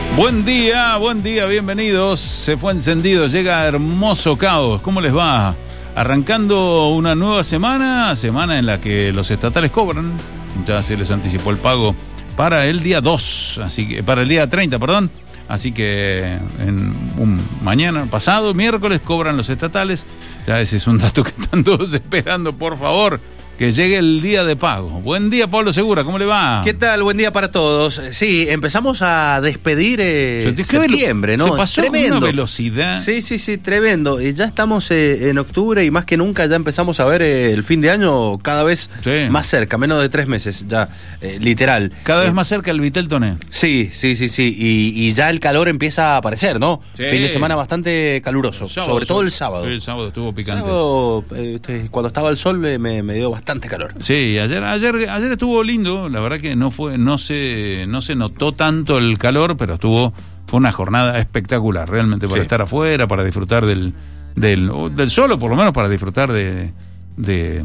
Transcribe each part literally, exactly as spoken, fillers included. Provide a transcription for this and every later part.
Buen día, buen día, bienvenidos. Se fue encendido, llega Hermoso Caos. ¿Cómo les va? Arrancando una nueva semana, semana en la que los estatales cobran. Ya se les anticipó el pago para el día dos, así que para el día treinta, perdón. Así que en un mañana, pasado, miércoles, cobran los estatales. Ya ese es un dato que están todos esperando, por favor. Que llegue el día de pago. Buen día, Pablo Segura, ¿cómo le va? ¿Qué tal? Buen día para todos. Sí, empezamos a despedir eh, septiembre, ¿no? Se pasó tremendo. Con una velocidad. Sí, sí, sí, tremendo. Y ya estamos eh, en octubre y más que nunca ya empezamos a ver eh, el fin de año cada vez sí. más cerca, menos de tres meses ya, eh, literal. Cada eh, vez más cerca el Vitel Toné. Sí, sí, sí, sí. Y, y ya el calor empieza a aparecer, ¿no? Sí. Fin de semana bastante caluroso, sábado, sobre todo el sábado. Sí, el sábado estuvo picante. El sábado, eh, cuando estaba el sol me, me dio bastante calor. Sí, ayer, ayer, ayer estuvo lindo, la verdad que no fue, no se, no se notó tanto el calor, pero estuvo, fue una jornada espectacular, realmente para sí. estar afuera, para disfrutar del, del, del sol, o por lo menos para disfrutar de, de,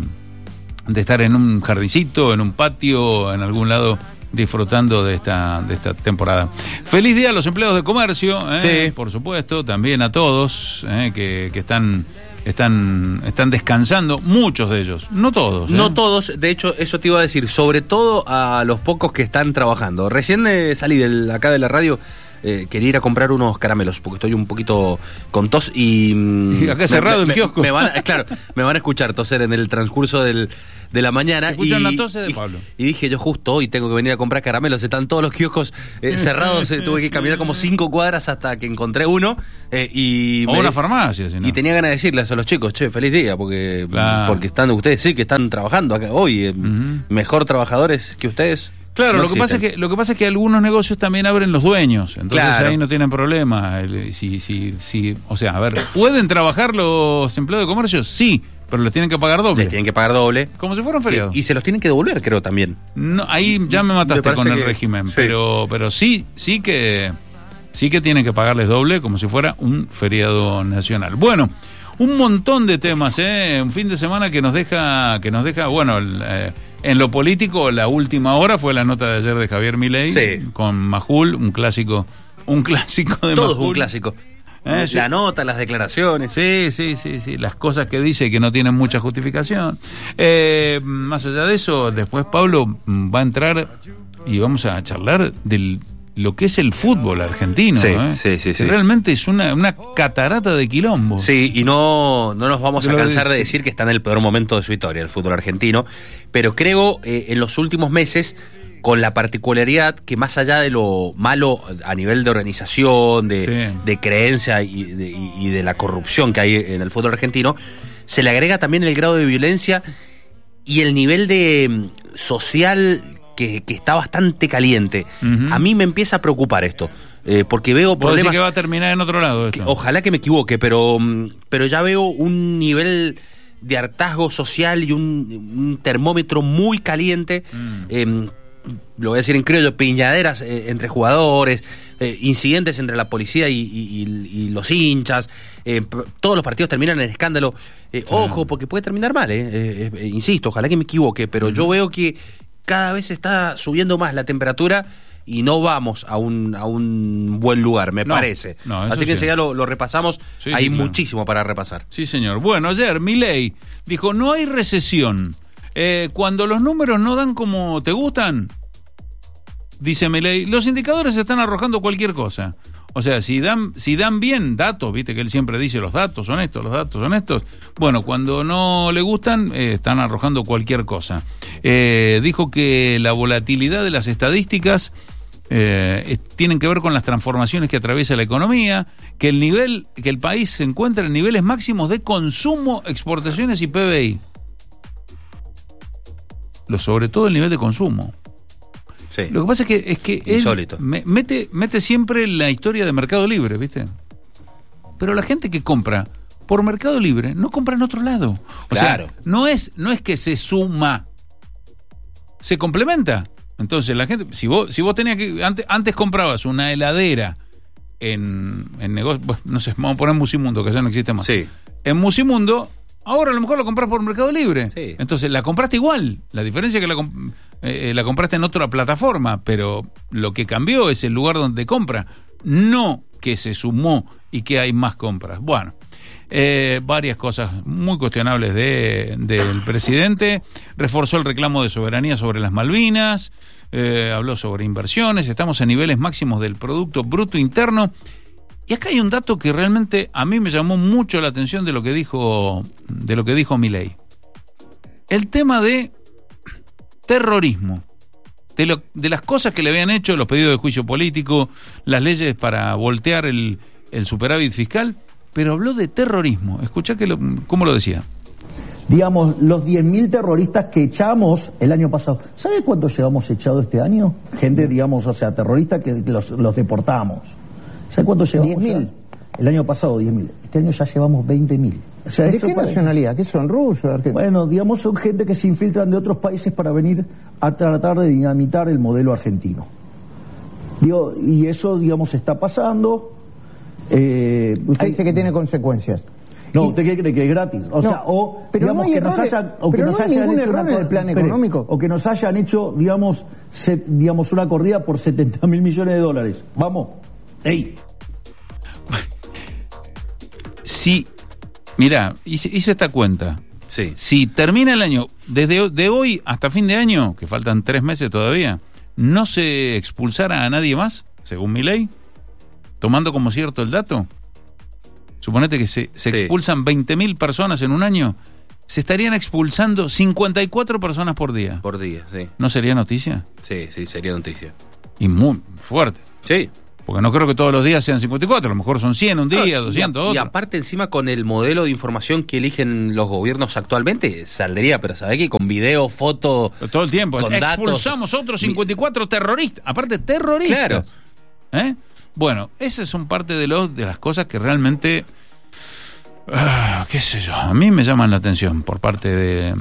de estar en un jardincito, en un patio, en algún lado, disfrutando de esta, de esta temporada. Feliz día a los empleados de comercio, ¿eh? Sí. Por supuesto, también a todos, ¿eh? que, que están Están, están descansando, muchos de ellos, no todos. ¿eh? No todos, de hecho, eso te iba a decir, sobre todo a los pocos que están trabajando. Recién eh, salí del, acá de la radio, eh, quería ir a comprar unos caramelos, porque estoy un poquito con tos y... y acá cerrado el kiosco. Me van a, claro, me van a escuchar toser en el transcurso del, de la mañana. Escuchan y, la tos de y, Pablo. Y dije, yo justo hoy tengo que venir a comprar caramelos, están todos los kioscos eh, cerrados, eh, tuve que caminar como cinco cuadras hasta que encontré uno. Eh, y o me, una farmacia, si no. Y tenía ganas de decirles a los chicos, che, feliz día, porque, claro. porque están ustedes sí que están trabajando acá hoy, eh, uh-huh. mejor trabajadores que ustedes. Claro, no lo que pasa es que lo que pasa es que algunos negocios también abren los dueños, entonces claro. ahí no tienen problema. Si, si, si, o sea, a ver, ¿pueden trabajar los empleados de comercio? Sí, pero les tienen que pagar doble. Les tienen que pagar doble. Como si fuera un feriado. Sí, y se los tienen que devolver, creo, también. No, ahí ya me mataste me con el que, régimen, sí. pero pero sí, sí que sí que tienen que pagarles doble como si fuera un feriado nacional. Bueno, un montón de temas, ¿eh? Un fin de semana que nos deja que nos deja, bueno, el, eh, en lo político, la última hora fue la nota de ayer de Javier Milei sí. con Majul, un clásico, un clásico de Todo Majul. es un clásico. Eh, la sí. nota, las declaraciones. Sí, sí, sí, sí. Las cosas que dice que no tienen mucha justificación. Eh, más allá de eso, después Pablo va a entrar y vamos a charlar del lo que es el fútbol argentino. Sí, ¿eh? sí, sí, sí. Realmente es una, una catarata de quilombo. Sí, y no, no nos vamos a cansar de decir que está en el peor momento de su historia el fútbol argentino, pero creo eh, en los últimos meses, con la particularidad que más allá de lo malo a nivel de organización, de, sí. de creencia y de, y de la corrupción que hay en el fútbol argentino, se le agrega también el grado de violencia y el nivel de social que, que está bastante caliente. Uh-huh. A mí me empieza a preocupar esto, eh, porque veo problemas... que va a terminar en otro lado esto? Que, ojalá que me equivoque, pero, pero ya veo un nivel de hartazgo social y un, un termómetro muy caliente, mm. eh, lo voy a decir en criollo, piñaderas eh, entre jugadores, eh, incidentes entre la policía y, y, y los hinchas, eh, todos los partidos terminan en escándalo. Eh, sí. Ojo, porque puede terminar mal, eh, eh, eh, insisto, ojalá que me equivoque, pero mm. yo veo que cada vez está subiendo más la temperatura y no vamos a un a un buen lugar, me no, parece. No, así que sí. enseguida lo, lo repasamos, sí, hay sí, muchísimo claro. para repasar. Sí, señor. Bueno, ayer Milei dijo, no hay recesión. Eh, cuando los números no dan como te gustan, dice Milei, los indicadores están arrojando cualquier cosa. O sea, si dan si dan bien datos, viste que él siempre dice los datos son estos, los datos son estos. Bueno, cuando no le gustan, eh, están arrojando cualquier cosa. Eh, dijo que la volatilidad de las estadísticas eh, tienen que ver con las transformaciones que atraviesa la economía, que el nivel, que el país se encuentra en niveles máximos de consumo, exportaciones y P B I. Lo, sobre todo el nivel de consumo. Sí. Lo que pasa es que es que él me, mete mete siempre la historia de Mercado Libre, ¿viste? Pero la gente que compra por Mercado Libre no compra en otro lado. O claro. sea, no es no es que se suma, se complementa. Entonces la gente, si vos si vos tenías que antes antes comprabas una heladera en en negocio, bueno, no sé, vamos a poner Musimundo que ya no existe más. Sí. En Musimundo ahora a lo mejor lo compras por Mercado Libre. Sí. Entonces la compraste igual. La diferencia es que la, eh, la compraste en otra plataforma, pero lo que cambió es el lugar donde compra. no que se sumó y que hay más compras. Bueno, eh, varias cosas muy cuestionables de, del presidente. Reforzó el reclamo de soberanía sobre las Malvinas, eh, habló sobre inversiones, estamos a niveles máximos del Producto Bruto Interno. Y acá hay un dato que realmente a mí me llamó mucho la atención de lo que dijo, de lo que dijo Milei. El tema de terrorismo, de, lo, de las cosas que le habían hecho, los pedidos de juicio político, las leyes para voltear el, el superávit fiscal, pero habló de terrorismo. Escuchá que lo, cómo lo decía. Digamos, los diez mil terroristas que echamos el año pasado. ¿Sabe cuántos llevamos echado este año? Gente, digamos, o sea, terroristas que los, los deportamos. ¿Sabe cuántos llevamos? diez mil. El año pasado diez mil. Este año ya llevamos veinte mil. O sea, ¿de qué nacionalidad? ¿Qué son rusos? Bueno, digamos, son gente que se infiltran de otros países para venir a tratar de dinamitar el modelo argentino. Digo, y eso, digamos, está pasando. Eh, Usted hay... dice que tiene consecuencias. No, ¿usted qué cree que es gratis? O no, sea, o pero digamos no que nos hayan, o que pero nos no hay hayan ningún hecho error una, en el plan espere, económico. O que nos hayan hecho, digamos, se, digamos una corrida por setenta mil millones de dólares. Vamos. ¡Ey! Sí, mirá, hice, hice esta cuenta. Sí. Si termina el año, desde de hoy hasta fin de año, que faltan tres meses todavía, no se expulsara a nadie más, según mi ley, tomando como cierto el dato, suponete que se, se sí. expulsan veinte mil personas en un año, se estarían expulsando cincuenta y cuatro personas por día. Por día, sí. ¿No sería noticia? Sí, sí, sería noticia. Y muy fuerte. Sí. Porque no creo que todos los días sean cincuenta y cuatro, a lo mejor son cien un día, no, doscientos y, otro. Y aparte encima con el modelo de información que eligen los gobiernos actualmente, saldría, pero ¿sabés qué? Con video, foto... Pero todo el tiempo. Con expulsamos datos. Otros cincuenta y cuatro terroristas, aparte terroristas. Claro. ¿Eh? Bueno, esas son parte de, los, de las cosas que realmente... Uh, qué sé yo, a mí me llaman la atención por parte de,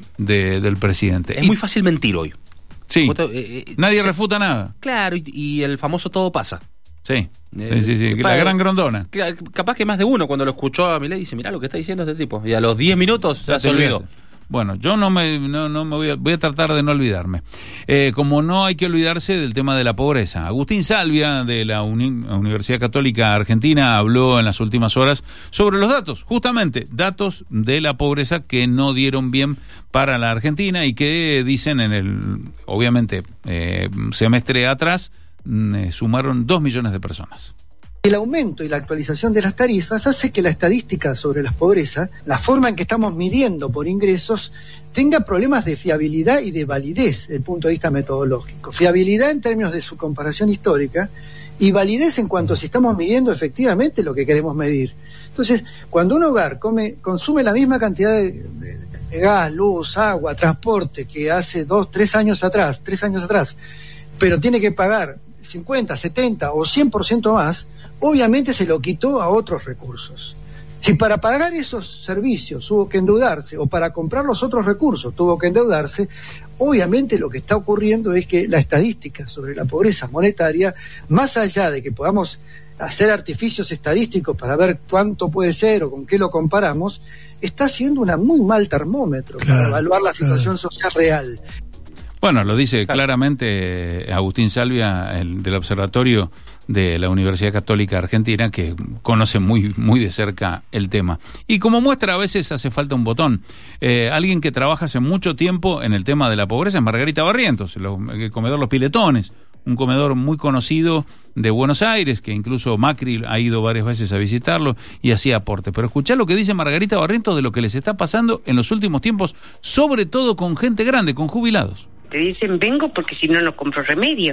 de, del presidente. Es y, muy fácil mentir hoy. Sí, te, eh, eh, nadie se, refuta nada. Claro, y, y el famoso todo pasa. Sí, eh, sí, sí, sí. La gran grondona. Capaz que más de uno cuando lo escuchó a Milei dice, mirá lo que está diciendo este tipo. Y a los diez minutos ya, ya se olvidó. Olvidaste. Bueno, yo no me, no, no me voy a, voy a tratar de no olvidarme. Eh, como no hay que olvidarse del tema de la pobreza. Agustín Salvia, de la Uni- Universidad Católica Argentina, habló en las últimas horas sobre los datos, justamente, datos de la pobreza que no dieron bien para la Argentina y que dicen en el, obviamente, eh, semestre atrás, eh, sumaron dos millones de personas. El aumento y la actualización de las tarifas hace que la estadística sobre la pobreza, la forma en que estamos midiendo por ingresos, tenga problemas de fiabilidad y de validez desde el punto de vista metodológico. Fiabilidad en términos de su comparación histórica y validez en cuanto a si estamos midiendo efectivamente lo que queremos medir. Entonces, cuando un hogar come, consume la misma cantidad de, de, de gas, luz, agua, transporte que hace dos, tres años atrás, tres años atrás, pero tiene que pagar cincuenta, setenta o cien por ciento más, obviamente se lo quitó a otros recursos. Si para pagar esos servicios tuvo que endeudarse, o para comprar los otros recursos tuvo que endeudarse, obviamente lo que está ocurriendo es que la estadística sobre la pobreza monetaria, más allá de que podamos hacer artificios estadísticos para ver cuánto puede ser o con qué lo comparamos, está siendo una muy mal termómetro claro, para evaluar la situación claro. social real. Bueno, lo dice claramente Agustín Salvia, el del Observatorio de la Universidad Católica Argentina, que conoce muy muy de cerca el tema. Y como muestra, a veces hace falta un botón. Eh, alguien que trabaja hace mucho tiempo en el tema de la pobreza es Margarita Barrientos, el comedor Los Piletones, un comedor muy conocido de Buenos Aires, que incluso Macri ha ido varias veces a visitarlo y hacía aporte. Pero escuchá lo que dice Margarita Barrientos de lo que les está pasando en los últimos tiempos, sobre todo con gente grande, con jubilados. Te dicen, vengo porque si no, no compro remedio.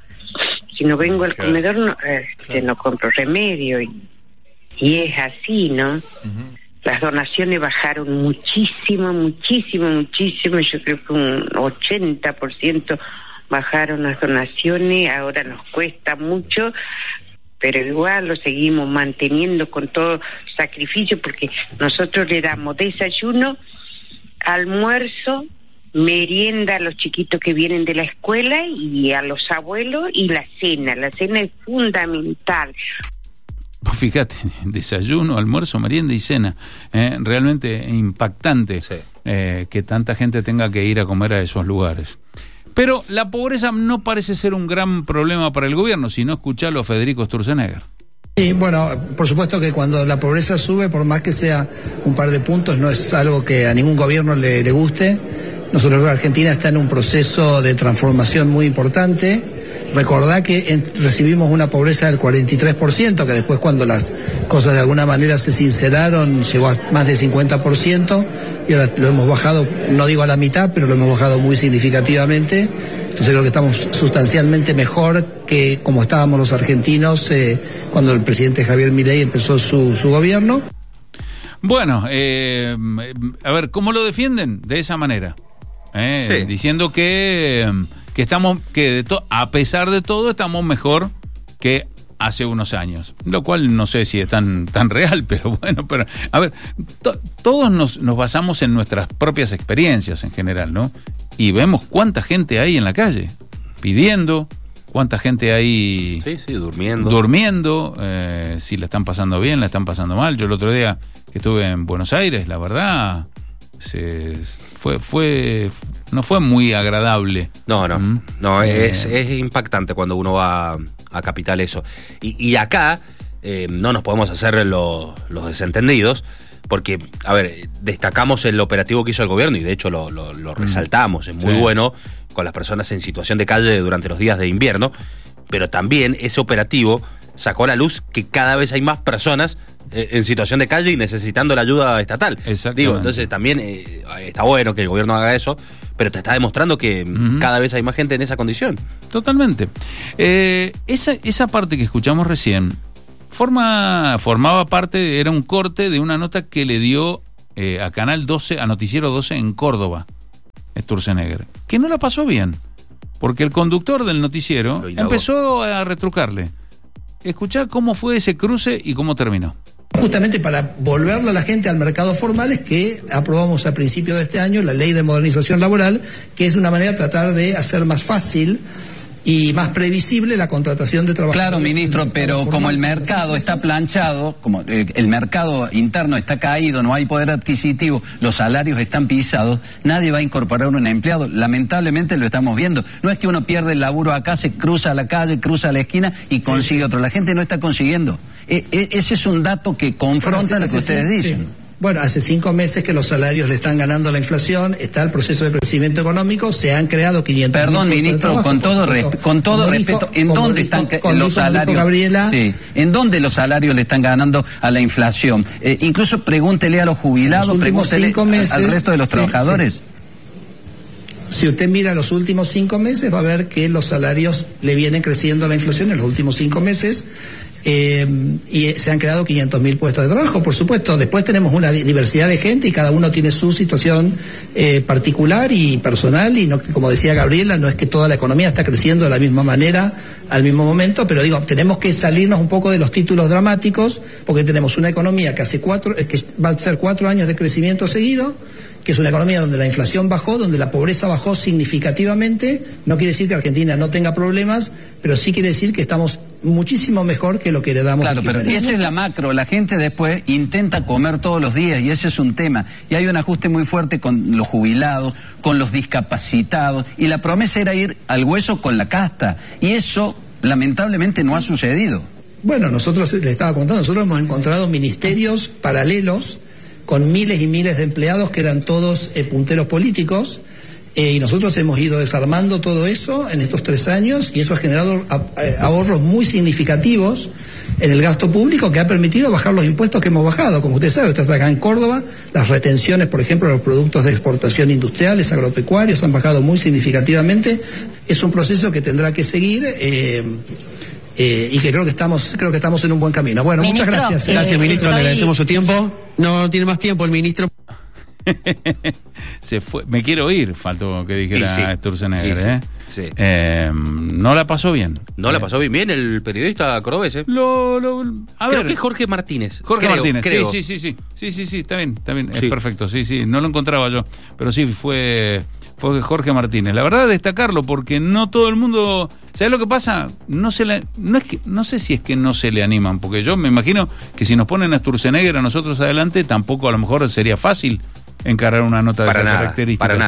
Si no vengo al claro. comedor, no, eh, claro. no compro remedio. Y, y es así, ¿no? Uh-huh. Las donaciones bajaron muchísimo, muchísimo, muchísimo. Yo creo que un ochenta por ciento bajaron las donaciones. Ahora nos cuesta mucho, pero igual lo seguimos manteniendo con todo sacrificio, porque nosotros le damos desayuno, almuerzo, merienda a los chiquitos que vienen de la escuela y a los abuelos, y la cena. La cena es fundamental. Fíjate, desayuno, almuerzo, merienda y cena. Eh, realmente impactante sí. eh, que tanta gente tenga que ir a comer a esos lugares. Pero la pobreza no parece ser un gran problema para el gobierno, si no escucharlo a Federico Sturzenegger. Sí, bueno, por supuesto que cuando la pobreza sube, por más que sea un par de puntos, no es algo que a ningún gobierno le, le guste. Nosotros, Argentina está en un proceso de transformación muy importante. Recordá que en, recibimos una pobreza del cuarenta y tres por ciento, que después cuando las cosas de alguna manera se sinceraron llegó a más de cincuenta por ciento, y ahora lo hemos bajado, no digo a la mitad, pero lo hemos bajado muy significativamente. Entonces creo que estamos sustancialmente mejor que como estábamos los argentinos eh, cuando el presidente Javier Milei empezó su, su gobierno. Bueno, eh, a ver, ¿cómo lo defienden? De esa manera. Eh, sí. Diciendo que, que estamos, que de to- a pesar de todo estamos mejor que hace unos años, lo cual no sé si es tan, tan real, pero bueno, pero a ver, to- todos nos, nos basamos en nuestras propias experiencias en general, ¿no? Y vemos cuánta gente hay en la calle pidiendo, cuánta gente hay sí, sí, durmiendo, durmiendo eh, si la están pasando bien, la están pasando mal. Yo el otro día que estuve en Buenos Aires, la verdad, se, fue, fue, no fue muy agradable. No, no, ¿Mm? no, Eh, es, es impactante cuando uno va a Capital eso. Y, y acá eh, no nos podemos hacer lo, los desentendidos, porque, a ver, destacamos el operativo que hizo el gobierno y de hecho lo, lo, lo resaltamos, es muy Sí. bueno con las personas en situación de calle durante los días de invierno, pero también ese operativo sacó a la luz que cada vez hay más personas eh, en situación de calle y necesitando la ayuda estatal. Exactamente. Digo, entonces también eh, está bueno que el gobierno haga eso, pero te está demostrando que Uh-huh. cada vez hay más gente en esa condición. Totalmente. Eh, esa, esa parte que escuchamos recién forma, formaba parte, era un corte de una nota que le dio eh, a Canal doce, a Noticiero doce en Córdoba, Sturzenegger, que no la pasó bien, porque el conductor del noticiero empezó a retrucarle. Escuchá cómo fue ese cruce y cómo terminó. Justamente para volverle a la gente al mercado formal es que aprobamos a principios de este año la ley de modernización laboral, que es una manera de tratar de hacer más fácil y más previsible la contratación de trabajadores. Claro, ministro, pero como el mercado está planchado, como eh, el mercado interno está caído, no hay poder adquisitivo, los salarios están pisados, nadie va a incorporar un empleado. Lamentablemente lo estamos viendo. No es que uno pierde el laburo acá, se cruza la calle, cruza la esquina y consigue otro. La gente no está consiguiendo. E- e- ese es un dato que confronta Bueno, lo que ustedes dicen. Sí. Bueno, hace cinco meses que los salarios le están ganando la inflación, está el proceso de crecimiento económico, se han creado quinientos Perdón, mil ministro, puestos de con todo, trabajo. resp- con todo Como respeto, dijo- ¿en como dónde dijo- están ca- como los dijo salarios? Gabriela, Sí, ¿en dónde los salarios le están ganando a la inflación? Eh, incluso pregúntele a los jubilados, En los últimos pregúntele cinco al- meses, al resto de los sí, trabajadores. Si usted mira los últimos cinco meses, va a ver que los salarios le vienen creciendo a la inflación en los últimos cinco meses. Eh, y se han creado quinientos mil puestos de trabajo, por supuesto. Después tenemos una di- diversidad de gente y cada uno tiene su situación eh, particular y personal, y no, como decía Gabriela, no es que toda la economía está creciendo de la misma manera al mismo momento, pero digo, tenemos que salirnos un poco de los títulos dramáticos, porque tenemos una economía que hace cuatro, eh, que va a ser cuatro años de crecimiento seguido, que es una economía donde la inflación bajó, donde la pobreza bajó significativamente. No quiere decir que Argentina no tenga problemas, pero sí quiere decir que estamos muchísimo mejor que lo que heredamos. Claro, pero esa es la macro. La gente después intenta comer todos los días y ese es un tema. Y hay un ajuste muy fuerte con los jubilados, con los discapacitados, y la promesa era ir al hueso con la casta. Y eso, lamentablemente, no ha sucedido. Bueno, nosotros, le estaba contando, nosotros hemos encontrado ministerios paralelos con miles y miles de empleados que eran todos eh, punteros políticos, eh, y nosotros hemos ido desarmando todo eso en estos tres años, y eso ha generado a, a, ahorros muy significativos en el gasto público, que ha permitido bajar los impuestos que hemos bajado. Como usted sabe, usted está acá en Córdoba, las retenciones, por ejemplo, de los productos de exportación industriales, agropecuarios, han bajado muy significativamente. Es un proceso que tendrá que seguir, eh, Eh, y que creo que estamos creo que estamos en un buen camino. Bueno, Ministro, muchas gracias. eh, Gracias, ministro, estoy- le agradecemos su tiempo. No tiene más tiempo el ministro. Se fue, me quiero ir, faltó que dijera Y sí, Sturzenegger, y sí, ¿eh? sí. Eh, no la pasó bien. No la Eh, pasó bien, bien el periodista cordobés, ¿eh? Lo, lo, a Creo ver, que es Jorge Martínez. Jorge Creo, Martínez, creo. sí, sí, sí, sí, sí, sí, sí, está bien, está bien, es Sí. perfecto, sí, sí, no lo encontraba yo, pero sí fue, fue Jorge Martínez. La verdad, destacarlo, porque no todo el mundo, ¿sabes lo que pasa? No se le, no es que, no sé si es que no se le animan, porque yo me imagino que si nos ponen a Sturzenegger a nosotros adelante, tampoco a lo mejor sería fácil encarar una nota de Para esa nada, característica. para nada.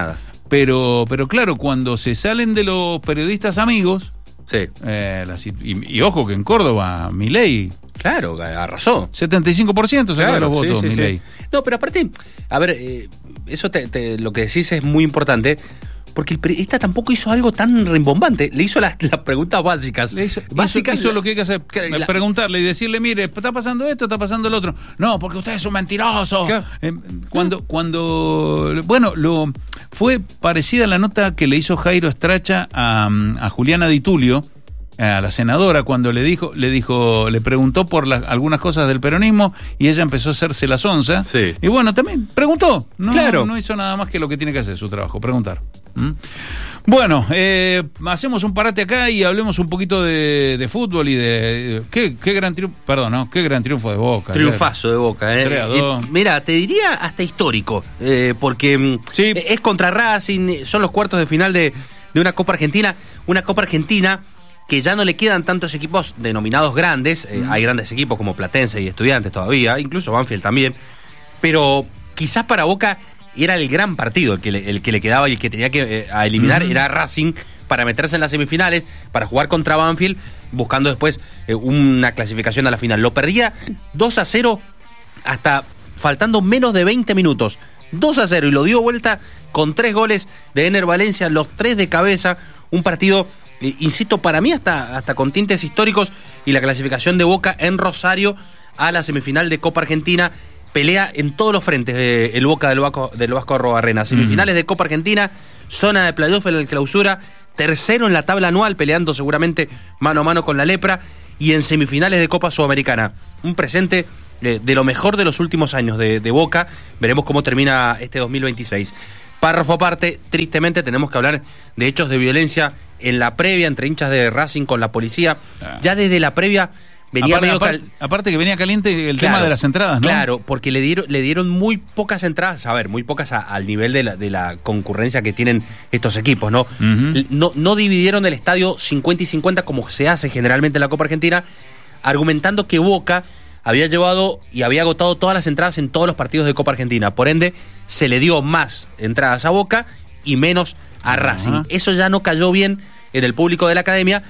pero, pero claro, cuando se salen de los periodistas amigos, sí. eh, la, y, y ojo que en Córdoba, Milei... Claro, arrasó. setenta y cinco por ciento sacó claro, los votos, sí, sí, Milei. Sí. No, pero aparte, a ver, eh, eso te, te, lo que decís es muy importante, porque el periodista tampoco hizo algo tan rimbombante. Le hizo las, las preguntas básicas. Le hizo, básicas hizo, hizo lo que hay que hacer, que, la, preguntarle y decirle, mire, está pasando esto, está pasando lo otro. No, porque ustedes son mentirosos. Eh, cuando, cuando, bueno, lo fue parecida la nota que le hizo Jairo Estracha a, a Juliana Di Tulio, a la senadora, cuando le dijo, le dijo, le preguntó por la, algunas cosas del peronismo y ella empezó a hacerse la sonza. Sí. Y bueno, también preguntó. No, claro. no hizo nada más que lo que tiene que hacer, su trabajo, preguntar. ¿Mm? Bueno, eh, hacemos un parate acá y hablemos un poquito de, de fútbol y de, de qué, qué gran triunfo, perdón, ¿no? Qué gran triunfo de Boca. Triunfazo de Boca, eh. eh mira, te diría hasta histórico, eh, porque sí. es contra Racing, son los cuartos de final de, de una Copa Argentina, una Copa Argentina que ya no le quedan tantos equipos denominados grandes, eh, mm. hay grandes equipos como Platense y Estudiantes todavía, incluso Banfield también, pero quizás para Boca era el gran partido el que le, el que le quedaba y el que tenía que eh, a eliminar mm. era Racing para meterse en las semifinales, para jugar contra Banfield, buscando después eh, una clasificación a la final. Lo perdía dos a cero hasta faltando menos de veinte minutos. dos a cero y lo dio vuelta con tres goles de Ener Valencia, los tres de cabeza, un partido... insisto, para mí hasta, hasta con tintes históricos, y la clasificación de Boca en Rosario a la semifinal de Copa Argentina, pelea en todos los frentes de el Boca del Vasco, del Vasco Arrobarrena, semifinales uh-huh. de Copa Argentina, zona de playoff en el clausura, tercero en la tabla anual, peleando seguramente mano a mano con la Lepra, y en semifinales de Copa Sudamericana, un presente eh, de lo mejor de los últimos años de, de Boca. Veremos cómo termina este dos mil veintiséis. Párrafo aparte, tristemente tenemos que hablar de hechos de violencia en la previa entre hinchas de Racing con la policía. Ah. Ya desde la previa venía aparte, medio aparte, cal... aparte que venía caliente el claro, tema de las entradas, ¿no? Claro, porque le dieron, le dieron muy pocas entradas, a ver, muy pocas a, al nivel de la, de la concurrencia que tienen estos equipos, ¿no? Uh-huh. No, no dividieron el estadio cincuenta y cincuenta como se hace generalmente en la Copa Argentina, argumentando que Boca había llevado y había agotado todas las entradas en todos los partidos de Copa Argentina. Por ende, se le dio más entradas a Boca y menos a Racing. Uh-huh. Eso ya no cayó bien en el público de la academia.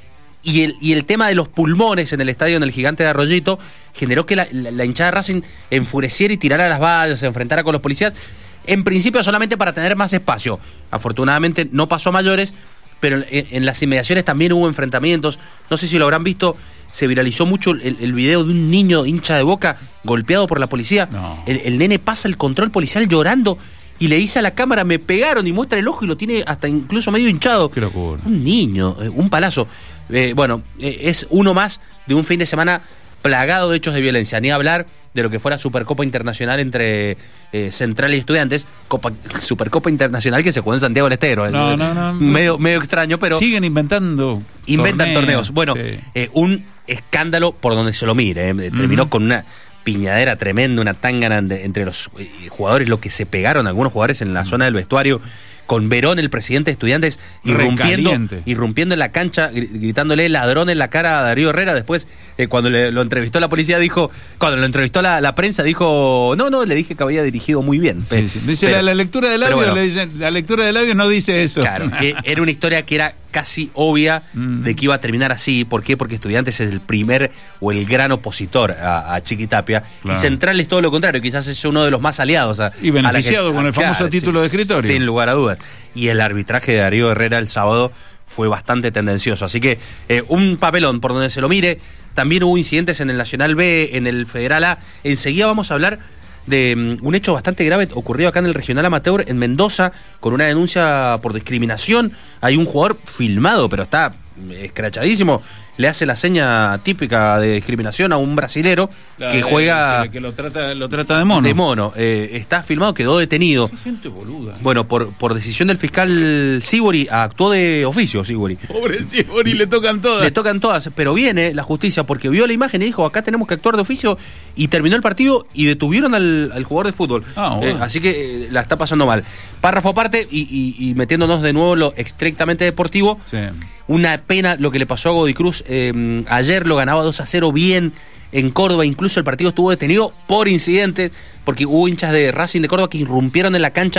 Y el, y el tema de los pulmones en el estadio, en el Gigante de Arroyito, generó que la, la, la hinchada de Racing enfureciera y tirara las vallas, se enfrentara con los policías. En principio solamente para tener más espacio. Afortunadamente no pasó a mayores, pero en, en las inmediaciones también hubo enfrentamientos. No sé si lo habrán visto. Se viralizó mucho el, el video de un niño hincha de Boca golpeado por la policía. No. El, el nene pasa el control policial llorando y le dice a la cámara, me pegaron, y muestra el ojo y lo tiene hasta incluso medio hinchado. Qué locura. Un niño, un palazo. Eh, bueno, eh, es uno más de un fin de semana plagado de hechos de violencia. Ni hablar de lo que fuera Supercopa Internacional entre eh, Central y Estudiantes. Copa, Supercopa Internacional que se jugó en Santiago del Estero. No, no, no. Medio, medio extraño, pero... Siguen inventando Inventan torneos. torneos. Bueno, sí. eh, un escándalo por donde se lo mire. Eh. Terminó uh-huh. con una piñadera tremenda, una tangana entre los eh, jugadores, lo que se pegaron algunos jugadores en la uh-huh. zona del vestuario, con Verón, el presidente de Estudiantes, irrumpiendo, irrumpiendo en la cancha, gritándole ladrón en la cara a Darío Herrera. Después, eh, cuando le, lo entrevistó la policía, dijo, cuando lo entrevistó la, la prensa, dijo, no, no, le dije que había dirigido muy bien. Sí, sí. Dice, pero, la, la lectura de labios, bueno, le dicen, la lectura de labios no dice eso. Claro, eh, era una historia que era casi obvia mm. de que iba a terminar así. ¿Por qué? Porque Estudiantes es el primer o el gran opositor a, a Chiquitapia. Claro. Y Central es todo lo contrario, quizás es uno de los más aliados. A, y beneficiado a la que, con el famoso claro, título sí, de escritorio. Sin lugar a dudas. Y el arbitraje de Darío Herrera el sábado fue bastante tendencioso. Así que eh, un papelón por donde se lo mire. También hubo incidentes en el Nacional B, en el Federal A. Enseguida vamos a hablar de um, un hecho bastante grave ocurrido acá en el Regional Amateur en Mendoza, con una denuncia por discriminación. Hay un jugador filmado, pero está escrachadísimo. Le hace la seña típica de discriminación a un brasilero la, que juega... Que, que lo, trata, lo trata de mono. De mono. Eh, está filmado, quedó detenido. Qué gente boluda. Bueno, por, por decisión del fiscal Sibori, actuó de oficio Sibori. Pobre Sibori, le tocan todas. Le tocan todas, pero viene la justicia porque vio la imagen y dijo, acá tenemos que actuar de oficio, y terminó el partido y detuvieron al, al jugador de fútbol. Ah, bueno. eh, así que eh, la está pasando mal. Párrafo aparte, y, y, y metiéndonos de nuevo en lo estrictamente deportivo, sí. Una pena lo que le pasó a Godoy Cruz. Eh, ayer lo ganaba dos a cero bien en Córdoba, incluso el partido estuvo detenido por incidentes, porque hubo hinchas de Racing de Córdoba que irrumpieron en la cancha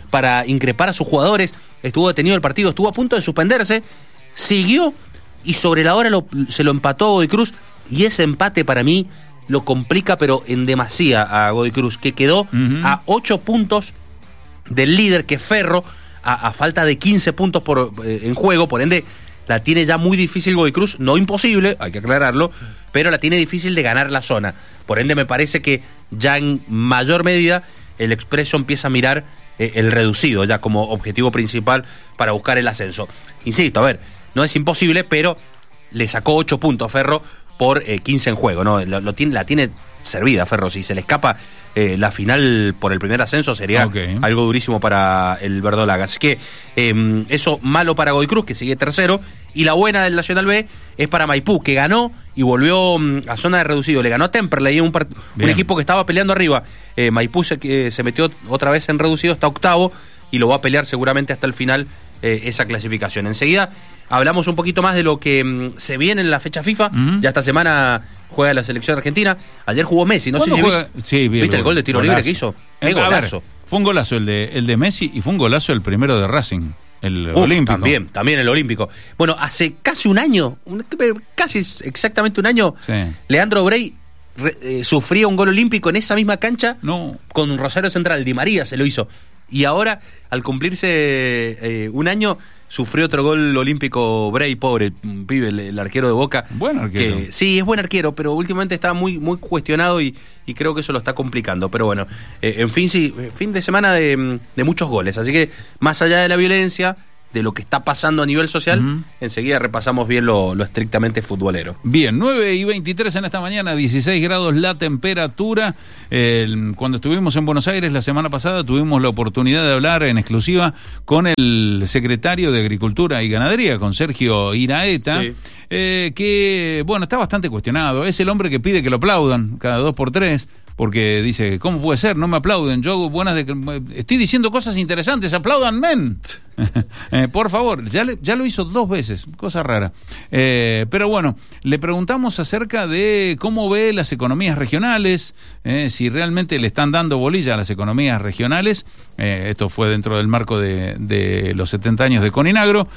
para increpar a sus jugadores, estuvo detenido el partido, estuvo a punto de suspenderse, siguió y sobre la hora lo, se lo empató a Godoy Cruz, y ese empate para mí lo complica pero en demasía a Godoy Cruz, que quedó uh-huh. a ocho puntos del líder, que es Ferro, a, a falta de quince puntos por, eh, en juego, por ende la tiene ya muy difícil Godoy Cruz, no imposible, hay que aclararlo, pero la tiene difícil de ganar la zona. Por ende me parece que ya en mayor medida el Expreso empieza a mirar eh, el reducido ya como objetivo principal para buscar el ascenso. Insisto, a ver, no es imposible, pero le sacó ocho puntos Ferro por eh, quince en juego, ¿no? Lo, lo tiene, la tiene servida Ferro. Si se le escapa eh, la final por el primer ascenso sería okay. algo durísimo para el verdolaga. Así que eh, eso malo para Godoy Cruz, que sigue tercero, y la buena del Nacional B es para Maipú, que ganó y volvió um, a zona de reducido. Le ganó a Temperley, un, part- un equipo que estaba peleando arriba. Eh, Maipú se, eh, se metió otra vez en reducido, está octavo y lo va a pelear seguramente hasta el final eh, esa clasificación. Enseguida hablamos un poquito más de lo que um, se viene en la fecha FIFA. Uh-huh. Ya esta semana juega la selección argentina. Ayer jugó Messi, no sé si juega? vi, sí, bien, viste el gol de tiro golazo. libre que hizo. Qué a golazo. Ver, fue un golazo el de, el de Messi y fue un golazo el primero de Racing, el Uf, olímpico. También, también el olímpico. Bueno, hace casi un año, casi exactamente un año, sí. Leandro Brey re, eh, sufría un gol olímpico en esa misma cancha no. con un Rosario Central. Di María se lo hizo. Y ahora, al cumplirse eh, un año, sufrió otro gol olímpico Brey, pobre pibe, el, el arquero de Boca. Buen arquero. Que, sí, es buen arquero, pero últimamente está muy, muy cuestionado y, y creo que eso lo está complicando. Pero bueno, eh, en fin, sí, fin de semana de, de muchos goles. Así que, más allá de la violencia, de lo que está pasando a nivel social, uh-huh. enseguida repasamos bien lo, lo estrictamente futbolero. Bien, nueve y veintitrés en esta mañana, dieciséis grados la temperatura. Eh, cuando estuvimos en Buenos Aires la semana pasada tuvimos la oportunidad de hablar en exclusiva con el secretario de Agricultura y Ganadería, con Sergio Iraeta, sí. eh, que, bueno, está bastante cuestionado. Es el hombre que pide que lo aplaudan cada dos por tres. Porque dice, ¿cómo puede ser? No me aplauden. Yo hago buenas de... Estoy diciendo cosas interesantes. ¡Aplaudan, men! eh, por favor. Ya, le, ya lo hizo dos veces. Cosa rara. Eh, pero bueno, le preguntamos acerca de cómo ve las economías regionales, eh, si realmente le están dando bolilla a las economías regionales. Eh, esto fue dentro del marco de, de los setenta años de Coninagro.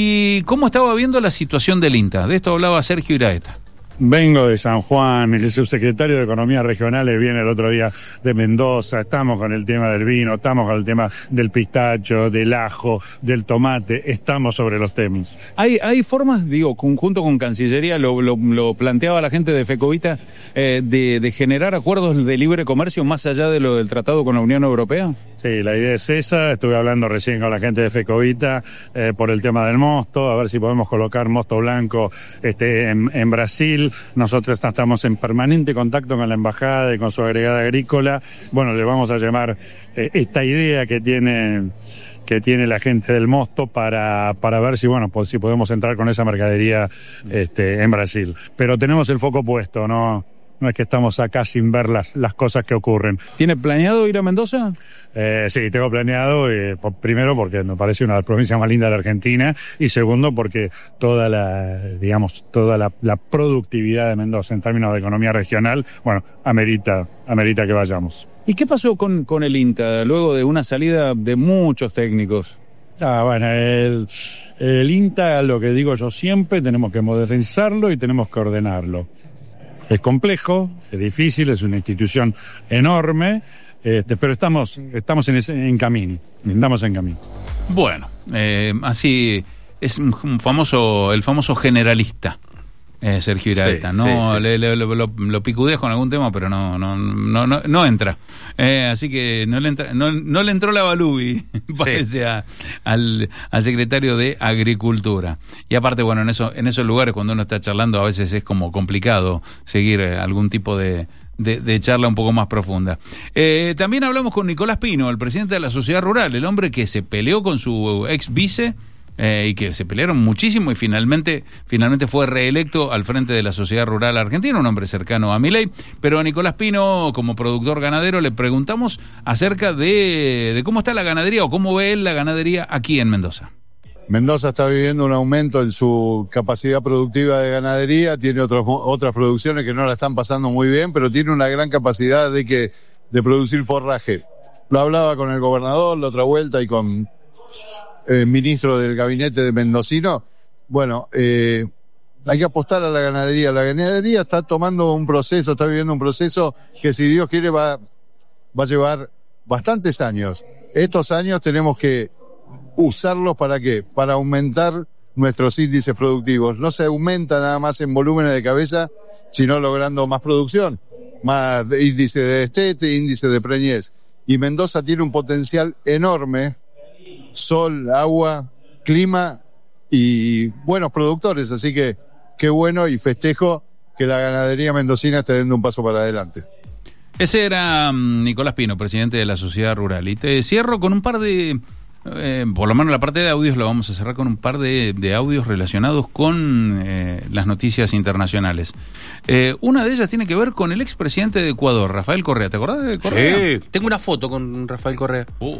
Y cómo estaba viendo la situación del INTA. De esto hablaba Sergio Iraeta. Vengo de San Juan, el subsecretario de Economía Regionales viene el otro día de Mendoza, estamos con el tema del vino, estamos con el tema del pistacho, del ajo, del tomate, estamos sobre los temas. Hay hay formas, digo, conjunto con Cancillería, lo, lo, lo planteaba la gente de Fecovita, eh, de, de generar acuerdos de libre comercio más allá de lo del tratado con la Unión Europea. Sí, la idea es esa, estuve hablando recién con la gente de Fecovita eh, por el tema del mosto, a ver si podemos colocar mosto blanco este, en, en Brasil. Nosotros estamos en permanente contacto con la embajada y con su agregada agrícola. Bueno, le vamos a llamar eh, esta idea que tiene que tiene la gente del mosto para para ver si bueno pues, si podemos entrar con esa mercadería este, en Brasil. Pero tenemos el foco puesto, no no es que estamos acá sin ver las, las cosas que ocurren. ¿Tiene planeado ir a Mendoza? Eh, sí, tengo planeado, eh, por, primero porque me parece una de las provincias más lindas de la Argentina y segundo porque toda la, digamos, toda la, la productividad de Mendoza en términos de economía regional, bueno, amerita, amerita que vayamos. ¿Y qué pasó con, con el INTA luego de una salida de muchos técnicos? Ah, bueno, el, el INTA, lo que digo yo siempre, tenemos que modernizarlo y tenemos que ordenarlo. Es complejo, es difícil, es una institución enorme, este, pero estamos, estamos en, ese, en camino, estamos en camino. Bueno, eh, así es un famoso, el famoso generalista. Eh, Sergio Iraeta, sí, no sí, sí, le, le, lo, lo, lo picudeas con algún tema, pero no no no no, no entra. Eh, así que no le entra, no, no le entró la Balubi, parece sí. a, al, al secretario de Agricultura. Y aparte, bueno, en eso, en esos lugares cuando uno está charlando a veces es como complicado seguir algún tipo de De, de charla un poco más profunda. Eh, también hablamos con Nicolás Pino, el presidente de la Sociedad Rural, el hombre que se peleó con su ex vice eh, y que se pelearon muchísimo y finalmente finalmente fue reelecto al frente de la Sociedad Rural Argentina, un hombre cercano a Milei. Pero a Nicolás Pino, como productor ganadero, le preguntamos acerca de, de cómo está la ganadería o cómo ve él la ganadería aquí en Mendoza. Mendoza está viviendo un aumento en su capacidad productiva de ganadería, tiene otros, otras producciones que no la están pasando muy bien, pero tiene una gran capacidad de que de producir forraje. lo hablaba con el gobernador la otra vuelta y con el ministro del gabinete de Mendocino. Bueno, eh, hay que apostar a la ganadería. La ganadería está tomando un proceso, está viviendo un proceso que, si Dios quiere, va, va a llevar bastantes años. Estos años tenemos que usarlos ¿para qué? Para aumentar nuestros índices productivos. No se aumenta nada más en volúmenes de cabeza, sino logrando más producción, más índice de destete, índice de preñez. Y Mendoza tiene un potencial enorme: sol, agua, clima y buenos productores. Así que qué bueno, y festejo que la ganadería mendocina esté dando un paso para adelante. Ese era um, Nicolás Pino, presidente de la Sociedad Rural. Y te cierro con un par de... Eh, por lo menos la parte de audios lo vamos a cerrar con un par de, de audios relacionados con eh, las noticias internacionales. Eh, una de ellas tiene que ver con el expresidente de Ecuador, Rafael Correa. ¿Te acordás de Correa? Sí, tengo una foto con Rafael Correa. Oh,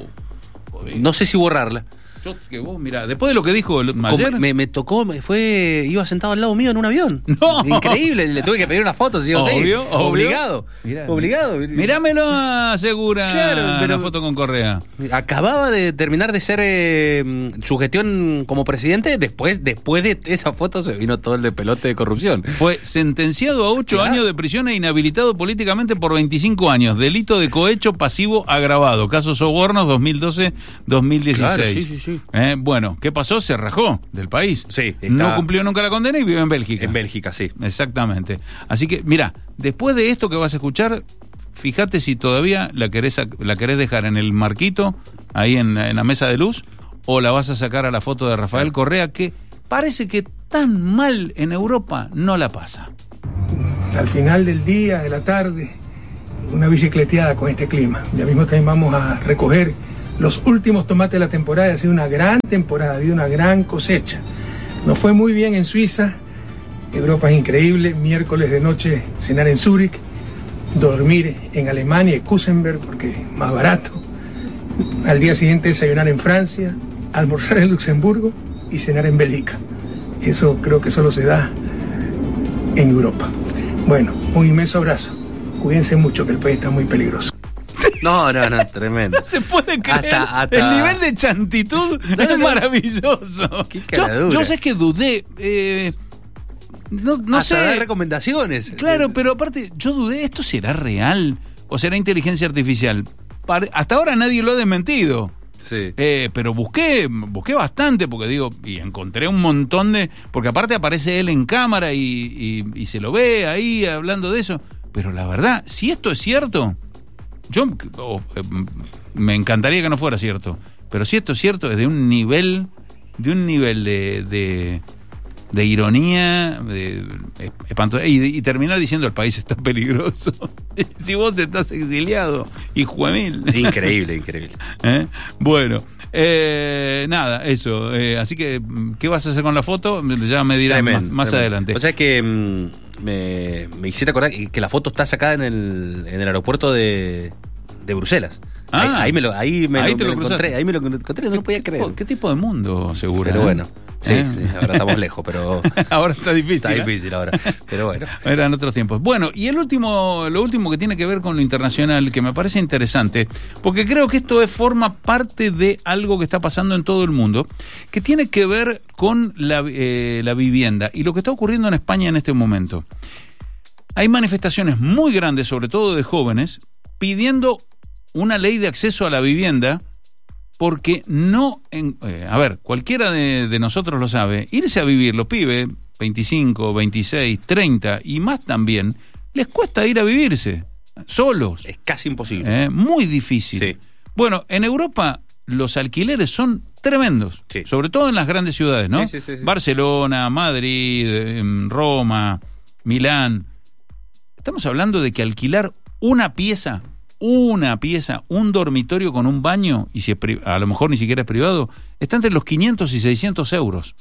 no sé si borrarla. Yo, que vos, mira, después de lo que dijo el, ayer... Me, me tocó, me fue, iba sentado al lado mío en un avión. No. Increíble, le tuve que pedir una foto, sí o sí. Obvio, obvio. Obligado. Mirá, Obligado. Mirámelo, asegura claro, pero la foto con Correa. Acababa de terminar de ser eh, su gestión como presidente. Después, después de esa foto se vino todo el de pelote de corrupción. Fue sentenciado a ocho claro. años de prisión e inhabilitado políticamente por veinticinco años. Delito de cohecho pasivo agravado. Caso Sobornos dos mil doce a dos mil dieciséis. Claro, sí, sí, sí. Eh, bueno, ¿qué pasó? Se rajó del país. Sí, está... No cumplió nunca la condena y vive en Bélgica. En Bélgica, sí. Exactamente. Así que, mira, después de esto que vas a escuchar, fíjate si todavía la querés, la querés dejar en el marquito, ahí en, en la mesa de luz, o la vas a sacar a la foto de Rafael Correa, que parece que tan mal en Europa no la pasa. Al final del día, de la tarde, una bicicleteada con este clima. Ya mismo también vamos a recoger los últimos tomates de la temporada. Ha sido una gran temporada, ha habido una gran cosecha. Nos fue muy bien en Suiza, Europa es increíble. Miércoles de noche cenar en Zúrich, dormir en Alemania, en Kusenberg, porque es más barato. Al día siguiente desayunar en Francia, almorzar en Luxemburgo y cenar en Bélgica. Eso creo que solo se da en Europa. Bueno, un inmenso abrazo. Cuídense mucho, que el país está muy peligroso. No, no, no, tremendo. No se puede creer. Hasta, hasta... El nivel de chantitud no, es no, maravilloso. Qué yo, yo sé que dudé. Eh, no no hasta sé. dar recomendaciones. Claro, pero aparte, yo dudé, ¿esto será real o será inteligencia artificial? Para, hasta ahora nadie lo ha desmentido. Sí. Eh, pero busqué, busqué bastante, porque digo, y encontré un montón de. Porque aparte aparece él en cámara y, y, y se lo ve ahí hablando de eso. Pero la verdad, si esto es cierto. Yo oh, eh, me encantaría que no fuera cierto, pero si esto es cierto, es de un nivel, de un nivel de, de, de ironía, de, de, espantoso, y, y terminar diciendo el país está peligroso. Si vos estás exiliado, hijo de mil. Increíble, increíble. ¿Eh? Bueno, eh, nada, eso. Eh, así que, ¿qué vas a hacer con la foto? Ya me dirás más, más adelante. O sea que mm, me, me hiciste acordar que la foto está sacada en el, en el aeropuerto de, de Bruselas. Ah, ahí, ahí me lo, ahí me ahí lo, te me lo lo encontré, ahí me lo encontré, no lo podía ¿Qué creer. tipo, ¿Qué tipo de mundo, seguro? Pero ¿eh? bueno, sí, ¿Eh? sí, ahora estamos lejos, pero ahora está difícil. Está ¿eh? difícil ahora, pero bueno. Eran otros tiempos. Bueno, y el último, lo último que tiene que ver con lo internacional, que me parece interesante, porque creo que esto es, forma parte de algo que está pasando en todo el mundo, que tiene que ver con la, eh, la vivienda y lo que está ocurriendo en España en este momento. Hay manifestaciones muy grandes, sobre todo de jóvenes, pidiendo una ley de acceso a la vivienda, porque no, en, eh, a ver, cualquiera de, de nosotros lo sabe, irse a vivir, los pibes, veinticinco, veintiséis, treinta y más también, les cuesta ir a vivirse, solos. Es casi imposible. Eh, muy difícil. Sí. Bueno, en Europa los alquileres son tremendos, sí. Sobre todo en las grandes ciudades, ¿no? Sí, sí, sí, sí. Barcelona, Madrid, eh, Roma, Milán. Estamos hablando de que alquilar una pieza... una pieza, un dormitorio con un baño, y si es pri- a lo mejor ni siquiera es privado, está entre los quinientos y seiscientos euros.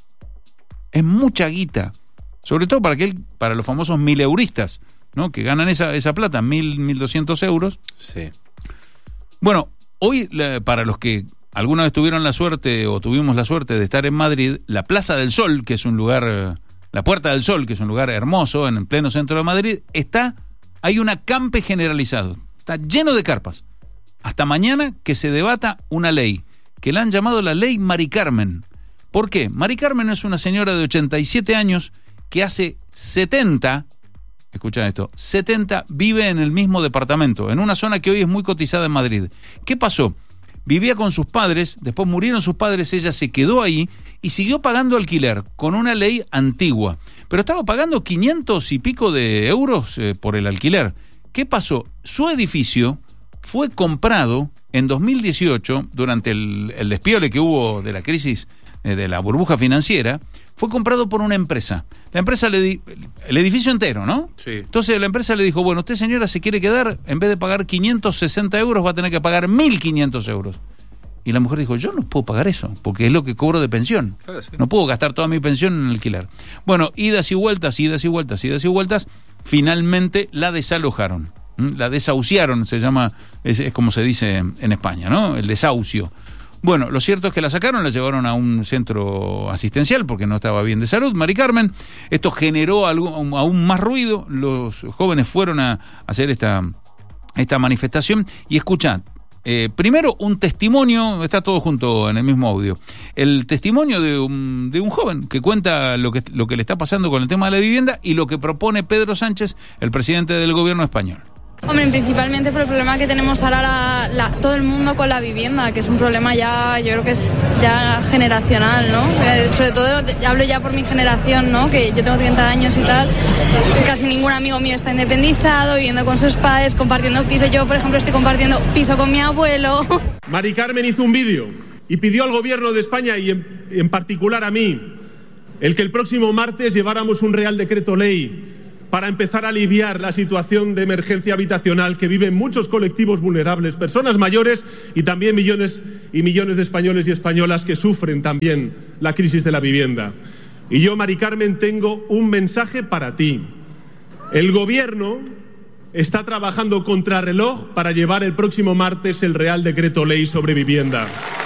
Es mucha guita, sobre todo para aquel, para los famosos mileuristas, ¿no? Que ganan esa, esa plata, mil, mil doscientos euros. Sí. Bueno, hoy, la, para los que alguna vez tuvieron la suerte o tuvimos la suerte de estar en Madrid, la Plaza del Sol, que es un lugar, la Puerta del Sol, que es un lugar hermoso en el pleno centro de Madrid, está, hay un acampe generalizado. Está lleno de carpas. hasta mañana que se debata una ley, que la han llamado la ley Mari Carmen. ¿Por qué? Mari Carmen es una señora de ochenta y siete años que hace setenta, escucha esto, setenta vive en el mismo departamento, en una zona que hoy es muy cotizada en Madrid. ¿Qué pasó? Vivía con sus padres, después murieron sus padres, ella se quedó ahí y siguió pagando alquiler con una ley antigua. Pero estaba pagando quinientos y pico de euros eh, por el alquiler. ¿Qué pasó? Su edificio fue comprado en dos mil dieciocho, durante el, el despiole que hubo de la crisis eh, de la burbuja financiera, fue comprado por una empresa. La empresa le di, el edificio entero, ¿no? Sí. Entonces la empresa le dijo, bueno, usted señora se quiere quedar, en vez de pagar quinientos sesenta euros va a tener que pagar mil quinientos euros. Y la mujer dijo, yo no puedo pagar eso, porque es lo que cobro de pensión. Claro, sí. No puedo gastar toda mi pensión en alquiler. Bueno, idas y vueltas, idas y vueltas, idas y vueltas, finalmente la desalojaron. ¿Mm? La desahuciaron, se llama, es, es como se dice en España, ¿no? El desahucio. Bueno, lo cierto es que la sacaron, la llevaron a un centro asistencial porque no estaba bien de salud, Mari Carmen. Esto generó algo, aún más ruido. Los jóvenes fueron a hacer esta, esta manifestación y escuchad. Eh, primero, un testimonio, está todo junto en el mismo audio. El testimonio de un, de un joven que cuenta lo que, lo que le está pasando con el tema de la vivienda y lo que propone Pedro Sánchez, el presidente del gobierno español. Hombre, principalmente por el problema que tenemos ahora la, la, todo el mundo con la vivienda, que es un problema ya, yo creo que es ya generacional, ¿no? Eh, sobre todo, hablo ya por mi generación, ¿no? Que yo tengo treinta años y tal, casi ningún amigo mío está independizado, viviendo con sus padres, compartiendo piso. Yo, por ejemplo, estoy compartiendo piso con mi abuelo. Mari Carmen hizo un vídeo y pidió al gobierno de España, y en, en particular a mí, el que el próximo martes lleváramos un Real Decreto Ley para empezar a aliviar la situación de emergencia habitacional que viven muchos colectivos vulnerables, personas mayores y también millones y millones de españoles y españolas que sufren también la crisis de la vivienda. Y yo, Mari Carmen, tengo un mensaje para ti. El gobierno está trabajando contrarreloj para llevar el próximo martes el Real Decreto Ley sobre vivienda.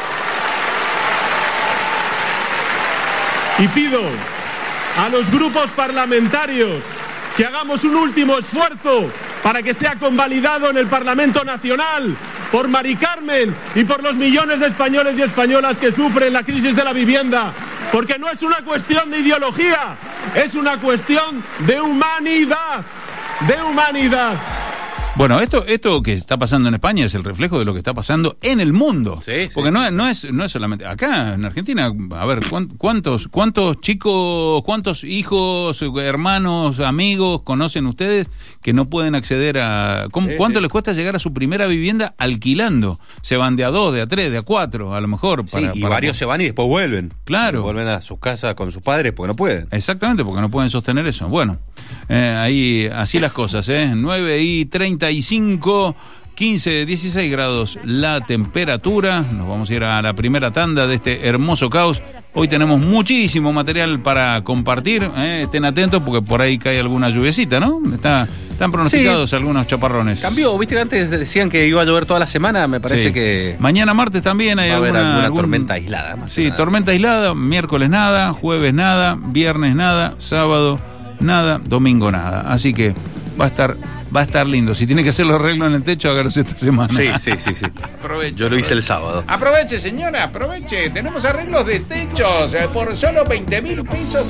Y pido a los grupos parlamentarios que hagamos un último esfuerzo para que sea convalidado en el Parlamento Nacional por Mari Carmen y por los millones de españoles y españolas que sufren la crisis de la vivienda, porque no es una cuestión de ideología, es una cuestión de humanidad, de humanidad. Bueno, esto, esto que está pasando en España es el reflejo de lo que está pasando en el mundo. Sí, porque sí. no, no, es, no es solamente acá en Argentina. A ver, ¿cuántos, cuántos chicos, cuántos hijos, hermanos, amigos conocen ustedes que no pueden acceder a... ¿cómo, Sí, ¿Cuánto sí. les cuesta llegar a su primera vivienda alquilando? Se van de a dos, de a tres, de a cuatro, a lo mejor. Para, Sí, y para- varios se van y después vuelven. Claro. Vuelven a sus casas con sus padres porque no pueden. Exactamente, porque no pueden sostener eso. Bueno, eh, ahí así las cosas, ¿eh? nueve y treinta y cinco, quince, dieciséis grados la temperatura. Nos vamos a ir a la primera tanda de este hermoso caos. Hoy tenemos muchísimo material para compartir, ¿eh? Estén atentos porque por ahí cae alguna lluviecita, ¿no? Está, están pronosticados Sí. algunos chaparrones. Cambió, viste que antes decían que iba a llover toda la semana, me parece Sí. que Mañana martes también hay va a haber alguna, alguna algún- tormenta aislada. Más que Sí, nada. tormenta aislada, miércoles nada, jueves nada, viernes nada, sábado nada, domingo nada. Así que va a estar va a estar lindo. Si tiene que hacer los arreglos en el techo, hágalos esta semana. Sí, sí, sí, sí. Aproveche. Yo lo hice el sábado. Aproveche, señora, aproveche. Tenemos arreglos de techos eh, por solo veinte mil pesos